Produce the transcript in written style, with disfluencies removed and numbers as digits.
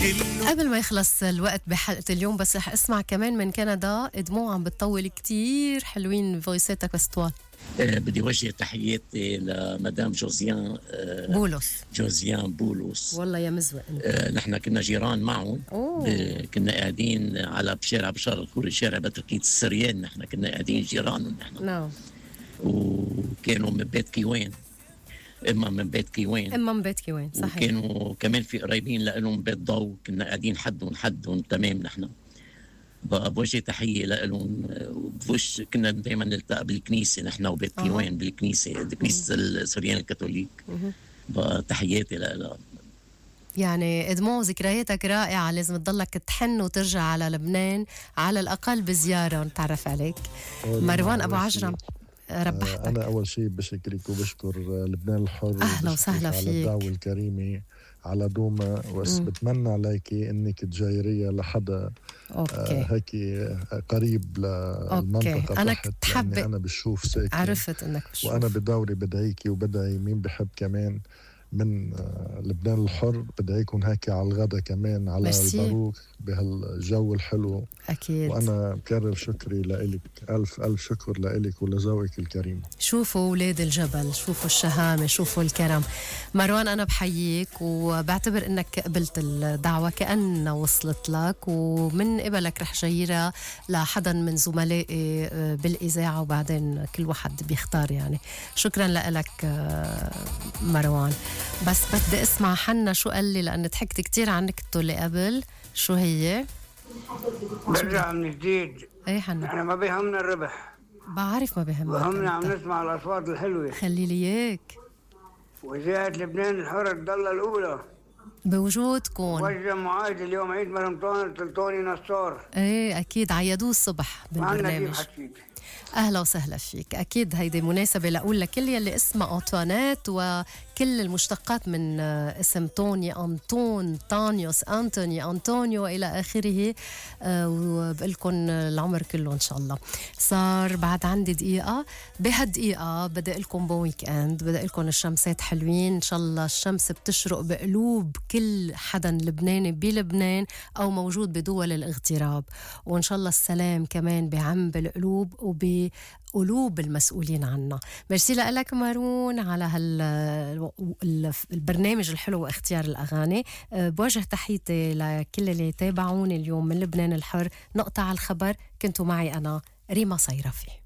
قبل ما يخلص الوقت بحلقة اليوم بس رح اسمع كمان من كندا دموع عم بتطول كتير حلوين فويساتك بس طوال. بدي وجه تحياتي لمدام جوزيان جوزيان بولوس. والله يا مزوق نحن كنا جيران معهم. كنا قاعدين على بشارع بشار الخوري، شارع بتركية السريان، نحن كنا قاعدين جيرانهم نحن. نعم. وكانوا من بيت كيوان، اما من بيت كيوان صحيح. وكانوا كمان في قريبين لهم بيت ضو، كنا قاعدين حدهم تمام. نحن بقى بوجه تحيه لهم، وبوش كنا دائما نلتقى بالكنيسه نحن وبيت كيوان بالكنيسه السريان الكاثوليك. بقى تحياتي لها. يعني دموع ذكرياتك رائعة، لازم تضلك تحن وترجع على لبنان على الأقل بزيارة نتعرف عليك. مروان أبو عجرم ربحتك. أنا أول شيء بشكرك وبشكر لبنان الحر، أهلا وسهلا فيك على الدعوة الكريمة على دوما. بتمنى عليك إنك تجايرية لحدا هيك قريب للمنطقة. أنا كنت حابة، أنا بشوف ساكن، عرفت إنك بشوف، وأنا بدوري بدعيكي وبدعي مين بحب كمان من لبنان الحر، بدعيكم هيك على الغدا كمان على الباروك بهالجو الحلو. أكيد. وأنا بكرر شكري لإلك، ألف ألف شكر لإلك ولذوقك الكريم. شوفوا ولاد الجبل، شوفوا الشهامة، شوفوا الكرم. مروان أنا بحييك وبعتبر إنك قبلت الدعوة كأنها وصلت لك، ومن قبلك رح جيرها لحدا من زملائي بالإذاعة، وبعدين كل واحد بيختار. يعني شكرا لك مروان. بس بدي اسمع حنا شو قال لي، لأن ضحكت كتير عن نكته اللي قبل. شو هي؟ برجع من جديد. ايه حنا، احنا ما بيهمنا الربح، بعرف ما بيهمك، بهمنا عم نسمع الأصوات الحلوة. خلي لي اياك. وزيادة لبنان الحر تضل الأولى بوجودكم. وجه معايد اليوم عيد مرمطان تلتوني نصار. ايه اكيد عيدوه الصبح بالبرنامج. اهلا وسهلا فيك. اكيد هيدي مناسبه لاقول لكل يلي اسمها انطوانيت وكل المشتقات من اسم توني، انطون، تانيوس، انتوني، انطونيو الى اخره. وبقول لكم العمر كله ان شاء الله. صار بعد عندي دقيقه، بهالدقيقه بدي لكم بويك اند، بدي لكم الشمسات حلوين ان شاء الله. الشمس بتشرق بقلوب كل حدا لبناني بلبنان او موجود بدول الاغتراب، وان شاء الله السلام كمان بعم بالقلوب وبقلوب المسؤولين عنا. ميرسي لك مارون على البرنامج الحلو واختيار الأغاني. بوجه تحياتي لكل اللي تابعوني اليوم من لبنان الحر. نقطة على الخبر، كنتوا معي أنا ريما صيرفي.